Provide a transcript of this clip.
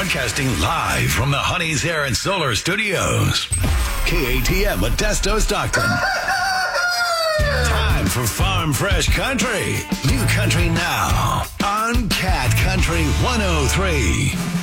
Broadcasting live from the Honey's Air and Solar Studios. KATM Modesto Stockton. Time for Farm Fresh Country. New country now on Cat Country 103.